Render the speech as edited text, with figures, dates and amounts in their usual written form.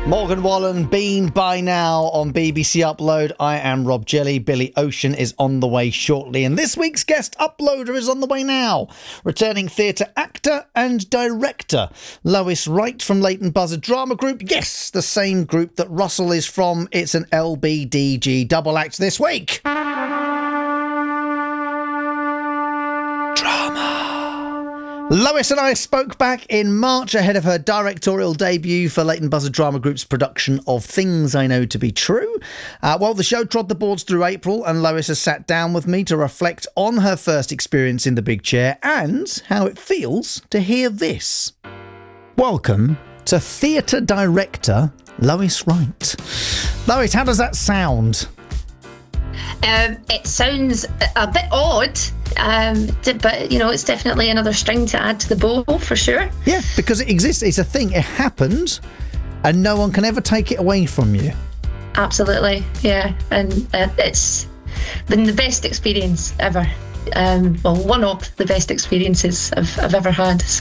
Morgan Wallen, Been By Now on BBC Upload. I am Rob Jelly. Billy Ocean is on the way shortly. And this week's guest uploader is on the way now. Returning theatre actor and director, Lois Wright from Leighton Buzzard Drama Group. Yes, the same group that Russell is from. It's an LBDG double act this week. Lois and I spoke back in March ahead of her directorial debut for Leighton Buzzard Drama Group's production of Things I Know to Be True. Well, the show trod the boards through April, and Lois has sat down with me to reflect on her first experience in the big chair and how it feels to hear this. Welcome to theatre director Lois Wright. Lois, how does that sound? It sounds a bit odd, but, you know, it's definitely another string to add to the bow, for sure. Yeah, because it exists. It's a thing. It happened, and no one can ever take it away from you. Absolutely, yeah. And it's been the best experience ever. Well, one of the best experiences I've ever had.